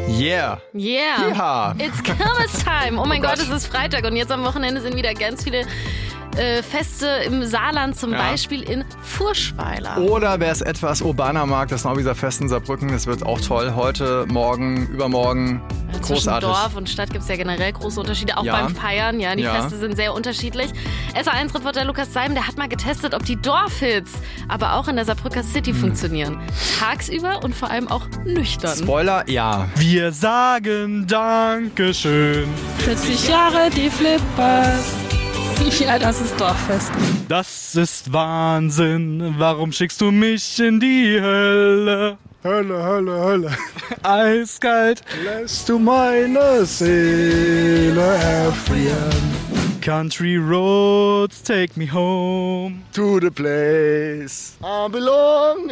Yeah. Yeah. Ja. It's Kirmes time. Oh mein Oh Gott, Gott. es ist Freitag und jetzt am Wochenende sind wieder ganz viele Feste im Saarland, zum Beispiel in Furschweiler. Oder wer es etwas urbaner mag, das Nauwieser Fest in Saarbrücken, das wird auch toll. Heute, morgen, übermorgen. Zwischen Großartig. Dorf und Stadt gibt es ja generell große Unterschiede, auch Ja. beim Feiern. Ja, die Ja. Feste sind sehr unterschiedlich. SA1-Reporter Lukas Seim, der hat mal getestet, ob die Dorfhits aber auch in der Saarbrücker City funktionieren. Tagsüber und vor allem auch nüchtern. Spoiler, ja. Wir sagen Dankeschön. 40 Jahre die Flippers. Ja, das ist Dorffest. Das ist Wahnsinn. Warum schickst du mich in die Hölle? Hölle, Hölle, Hölle. Eiskalt. Lässt du meine Seele erfrieren. Country roads take me home. To the place I belong.